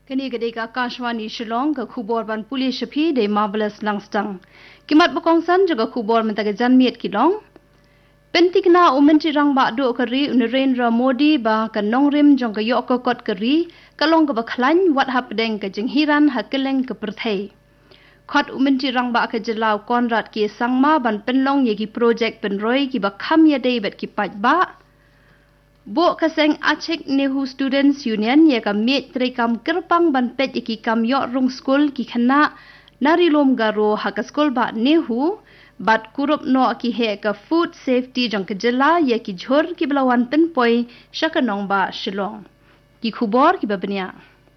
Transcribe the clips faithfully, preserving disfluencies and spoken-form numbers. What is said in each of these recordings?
Kani gede ka Kashwani Shillong ka khubor ban pulis shapi de marvelous langstang. Kimat bakongsan juga khubor mentaga janmiet kilong. Pentikna umentri rang ba do kari Narendra Modi ba ka nongrim jong ka yok kot kari kalong ka baklan wat hapdeng ka jenghiran hakeleng ka perthai. Khot umentri rang ba ka jelau Konrad ki sangma ban penlong yegi project penroi ki bakham ya dei bet ki paj ba. Bo kaseng Aceh Nehu Students Union ya ka miet trekam kerpang ban pet iki kam yok rung school ki khana narilom garo haka school ba Nehu bat kurup no ki he ka food safety jong ka jela ya ki jhor ki belawan penpoi syakanong ba Shillong. Ki khubor ki babnya.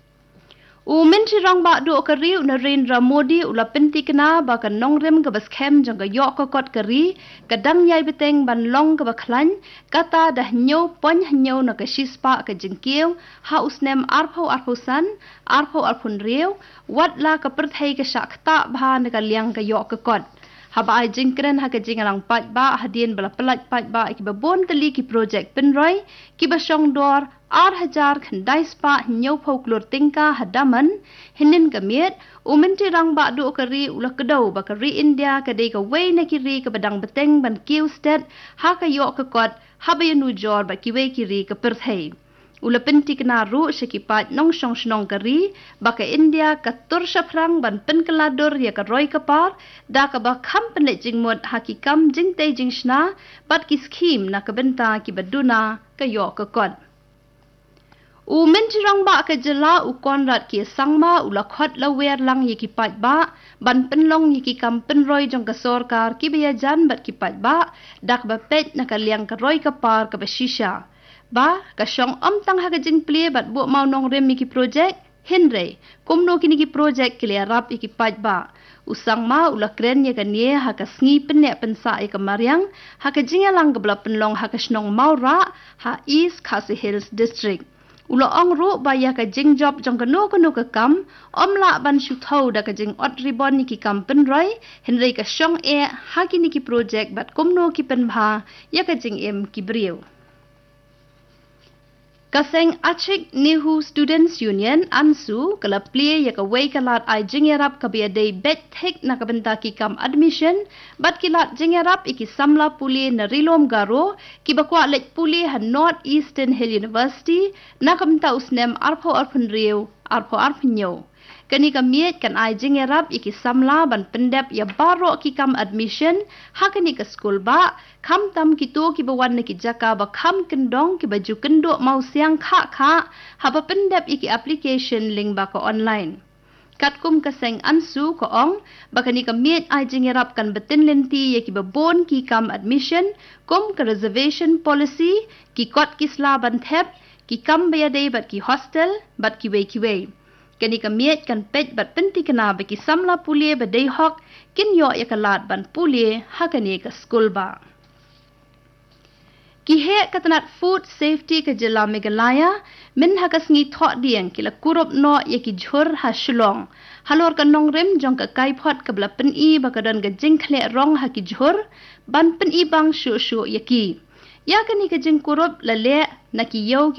U mentri rang ba do kari Narendra Modi ula pentikna ba ka nongrem ka baskem jong ka yok ka kot kari kadang yai beteng ban long ka baklan kata dah nyo pon nyo na ka shispa ka jengkiu ha usnem arpau arpusan arpau arpun riu wat la ka perthai ka shakta bha na ka liang ka yok ka kot haba ai jingkren ha ka jingarang pat ba hadien bala pelat pat ba ki babon tali ki project penroi ki basong dor ar hajar khandai spa nyo folklore tingka hadaman hinin gamiet umentri rang ba do kari ula kedau ba kari India ka dei ka wei na kiri ka badang beteng ban kiu state ha ka yok ka kot ha ba yanu jor ba ki wei kiri ka perthai ula pentik na ru sekipat nong song snong kari ba ka India ka tur saprang ban penkelador ya ka roi ka par da ka ba kham penle jingmot hakikam jingte jingshna bat ki scheme na ka benta ki baduna ka yok ka kot. U mentirang ba ka jela u Konrad ki sangma ula khot la wer lang yiki pat ba ban penlong yiki kam penroi jong ka sorkar ki biya jan bat ki pat ba dak ba pet na ka liang ka roi ka par ka bashisha ba ka shong om tang ha ka jing plie bat bu mau nong rem yiki project henre kumno kini ki project ki le rap yiki pat ba usang ma ula kren ya ka nie ha ka sngi penne pensa ya ka mariang ha ka jingalang ka bla penlong ha ka snong maura ha East Khasi Hills district ulo ong ru baya ka jing job jong ka no ka no ka kam omla ban shu thau da ka jing ot ribon ni ki kam pen roi henrei ka shong e ha ki ni ki project bat komno ki pen bha ya ka jing em ki briu kaseng Aceh Nehu Students Union ansu kala plie ya ka wei kalat ai jingerap ka bia dei bet thek na ka benta ki kam admission bat kilat jingerap iki samla puli na rilom garo ki bakwa lek puli ha North Eastern Hill University na ka benta usnem arpho arpun riu arpho arpnyo kani ka miet kan ai jingerap iki samla ban pendep ya baro ki kam admission ha kani ka school ba kham tam ki to ki bawan na ki jaka ba kham kendong ki baju kendo mau siang kha kha ha ba pendep iki application link ba ka online katkum ka seng ansu ko ong ba kani ka miet ai jingerap kan betin lenti ya ki babon ki kam admission kom ka reservation policy ki kot ki sla ban thep ki kam ba dei bat ki hostel bat ki wei ki wei kani ka miet kan pet bat penti kana ba ki samla pulie ba dei hok kin yo ya kalat ban pulie ha kani ka school ba ki he katanat food safety ka jela Meghalaya min ha ka sngi tho dieng kila kurup no ya ki jhur ha Shillong halor ka nongrem jong ka kai phot ka bla pen i ba ka dan ga jing khle rong ha ki jhur ban pen i bang shu shu ya ki ya kani ka jing kurup la le na ki yo